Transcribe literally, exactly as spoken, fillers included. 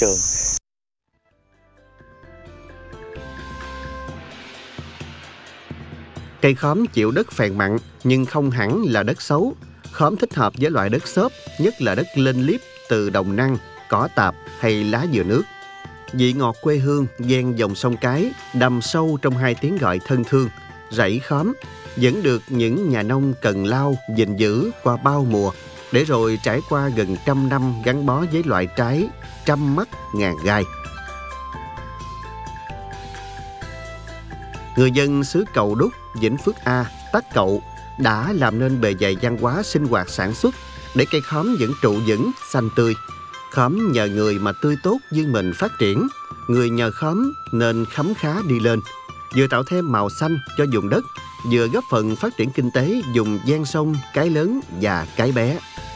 trường. Cây khóm chịu đất phèn mặn nhưng không hẳn là đất xấu. Khóm thích hợp với loại đất xốp, nhất là đất lên liếp từ đồng năng, cỏ tạp hay lá dừa nước. Vị ngọt quê hương ven dòng sông Cái đầm sâu trong hai tiếng gọi thân thương, rẫy khóm, vẫn được những nhà nông cần lao, gìn giữ qua bao mùa, để rồi trải qua gần trăm năm gắn bó với loại trái trăm mắt ngàn gai. Người dân xứ Cầu Đúc, Vĩnh Phước A, Tắc Cậu đã làm nên bề dày văn hóa sinh hoạt sản xuất để cây khóm vẫn trụ vững, xanh tươi. Khóm nhờ người mà tươi tốt vươn mình phát triển, người nhờ khóm nên khấm khá đi lên, vừa tạo thêm màu xanh cho vùng đất, vừa góp phần phát triển kinh tế vùng ven sông Cái Lớn và Cái Bé.